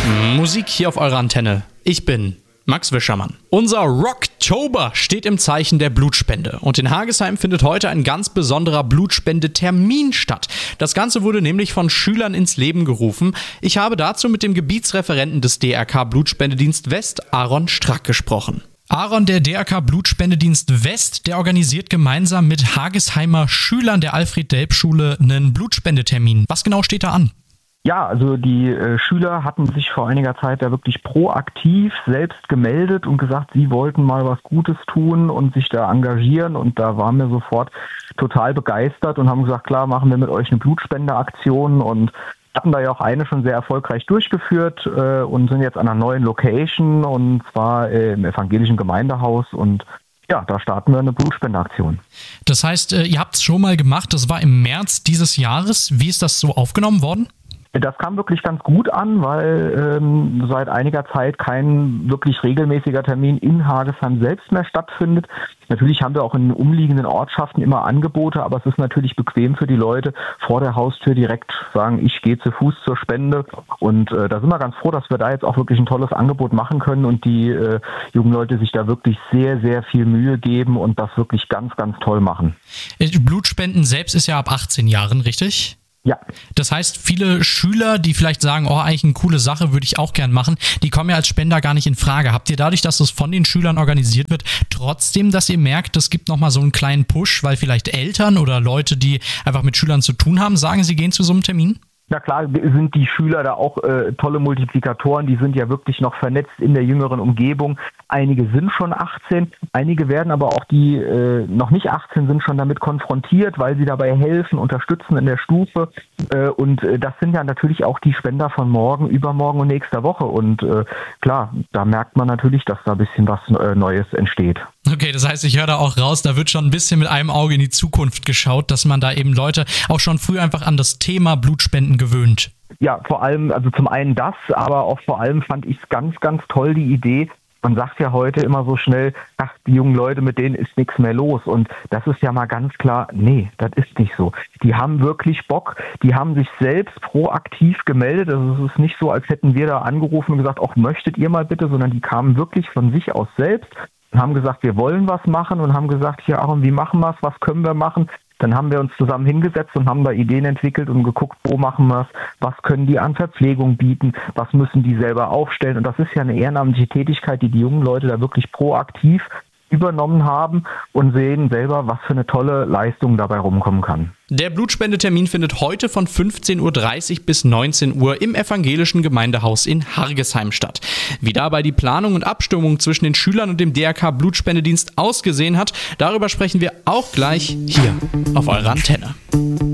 Musik hier auf eurer Antenne. Ich bin Max Wischermann. Unser Rocktober steht im Zeichen der Blutspende. Und in Hargesheim findet heute ein ganz besonderer Blutspendetermin statt. Das Ganze wurde nämlich von Schülern ins Leben gerufen. Ich habe dazu mit dem Gebietsreferenten des DRK Blutspendedienst West, Aaron Strack, gesprochen. Aaron, der DRK Blutspendedienst West, der organisiert gemeinsam mit Hargesheimer Schülern der Alfred-Delp-Schule einen Blutspendetermin. Was genau steht da an? Ja, also die Schüler hatten sich vor einiger Zeit da wirklich proaktiv selbst gemeldet und gesagt, sie wollten mal was Gutes tun und sich da engagieren, und da waren wir sofort total begeistert und haben gesagt, klar, machen wir mit euch eine Blutspendeaktion, und hatten da ja auch eine schon sehr erfolgreich durchgeführt und sind jetzt an einer neuen Location, und zwar im evangelischen Gemeindehaus, und ja, da starten wir eine Blutspendeaktion. Das heißt, ihr habt es schon mal gemacht, das war im März dieses Jahres. Wie ist das so aufgenommen worden? Das kam wirklich ganz gut an, weil seit einiger Zeit kein wirklich regelmäßiger Termin in Hargesheim selbst mehr stattfindet. Natürlich haben wir auch in umliegenden Ortschaften immer Angebote, aber es ist natürlich bequem für die Leute, vor der Haustür direkt sagen, ich gehe zu Fuß zur Spende. Und da sind wir ganz froh, dass wir da jetzt auch wirklich ein tolles Angebot machen können und die jungen Leute sich da wirklich sehr, sehr viel Mühe geben und das wirklich ganz, ganz toll machen. Blutspenden selbst ist ja ab 18 Jahren, richtig? Ja. Das heißt, viele Schüler, die vielleicht sagen, oh, eigentlich eine coole Sache, würde ich auch gern machen, die kommen ja als Spender gar nicht in Frage. Habt ihr dadurch, dass es von den Schülern organisiert wird, trotzdem, dass ihr merkt, es gibt nochmal so einen kleinen Push, weil vielleicht Eltern oder Leute, die einfach mit Schülern zu tun haben, sagen, sie gehen zu so einem Termin? Na klar, sind die Schüler da auch tolle Multiplikatoren, die sind ja wirklich noch vernetzt in der jüngeren Umgebung. Einige sind schon 18, einige werden aber auch, die noch nicht 18 sind, schon damit konfrontiert, weil sie dabei helfen, unterstützen in der Stufe. Und das sind ja natürlich auch die Spender von morgen, übermorgen und nächster Woche. Und klar, da merkt man natürlich, dass da ein bisschen was Neues entsteht. Okay, das heißt, ich höre da auch raus, da wird schon ein bisschen mit einem Auge in die Zukunft geschaut, dass man da eben Leute auch schon früh einfach an das Thema Blutspenden gewöhnt. Ja, vor allem, also zum einen das, aber auch vor allem fand ich es ganz, ganz toll, die Idee. Man sagt ja heute immer so schnell, ach, die jungen Leute, mit denen ist nichts mehr los. Und das ist ja mal ganz klar, nee, das ist nicht so. Die haben wirklich Bock, die haben sich selbst proaktiv gemeldet. Also es ist nicht so, als hätten wir da angerufen und gesagt, ach, möchtet ihr mal bitte, sondern die kamen wirklich von sich aus selbst und haben gesagt, wir wollen was machen, und haben gesagt, hier Aaron, wie machen wir es, was können wir machen? Dann haben wir uns zusammen hingesetzt und haben da Ideen entwickelt und geguckt, wo machen wir es, was können die an Verpflegung bieten, was müssen die selber aufstellen. Und das ist ja eine ehrenamtliche Tätigkeit, die jungen Leute da wirklich proaktiv übernommen haben und sehen selber, was für eine tolle Leistung dabei rumkommen kann. Der Blutspendetermin findet heute von 15.30 Uhr bis 19 Uhr im evangelischen Gemeindehaus in Hargesheim statt. Wie dabei die Planung und Abstimmung zwischen den Schülern und dem DRK Blutspendedienst ausgesehen hat, darüber sprechen wir auch gleich hier auf eurer Antenne.